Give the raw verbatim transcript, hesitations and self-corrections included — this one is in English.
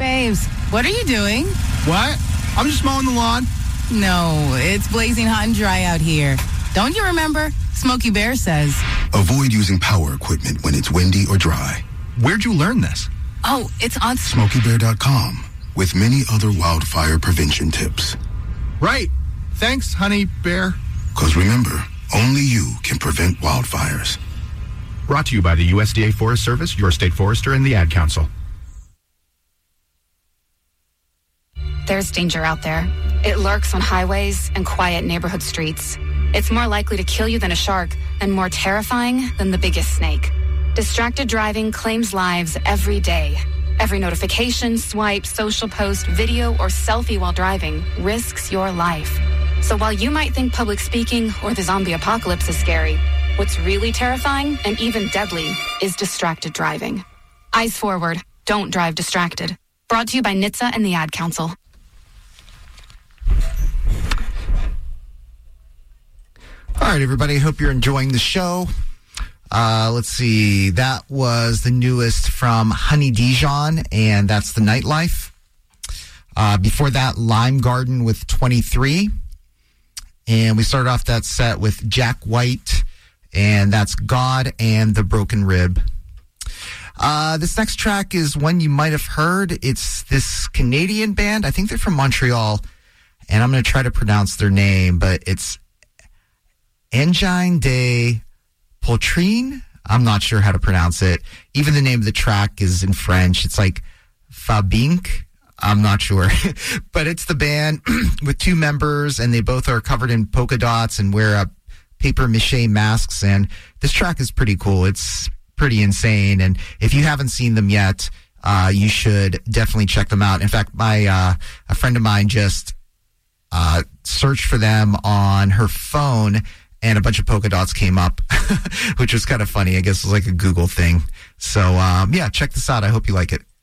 James, what are you doing? What? I'm just mowing the lawn. No, it's blazing hot and dry out here. Don't you remember? Smokey Bear says. Avoid using power equipment when it's windy or dry. Where'd you learn this? Oh, it's on Smokey Bear dot com with many other wildfire prevention tips. Right. Thanks, Honey Bear. Because remember, only you can prevent wildfires. Brought to you by the U S D A Forest Service, your state forester, and the Ad Council. There's danger out there. It lurks on highways and quiet neighborhood streets. It's more likely to kill you than a shark and more terrifying than the biggest snake. Distracted driving claims lives every day. Every notification, swipe, social post, video, or selfie while driving risks your life. So while you might think public speaking or the zombie apocalypse is scary, what's really terrifying and even deadly is distracted driving. Eyes forward. Don't drive distracted. Brought to you by N H T S A and the Ad Council. All right, everybody. Hope you're enjoying the show. Uh, let's see. That was the newest from Honey Dijon, and that's The Nightlife. Uh, before that, Lime Garden with twenty-three. And we started off that set with Jack White, and that's God and the Broken Rib. Uh, this next track is one you might have heard. It's this Canadian band. I think they're from Montreal, and I'm going to try to pronounce their name, but it's Engine de Poitrine. I'm not sure how to pronounce it. Even the name of the track is in French. It's like Fabink. I'm not sure. But it's the band with two members, and they both are covered in polka dots and wear uh, paper mache masks. And this track is pretty cool. It's pretty insane. And if you haven't seen them yet, uh, you should definitely check them out. In fact, my uh, a friend of mine just uh, searched for them on her phone, and a bunch of polka dots came up, which was kind of funny. I guess it was like a Google thing. So, um, yeah, check this out. I hope you like it.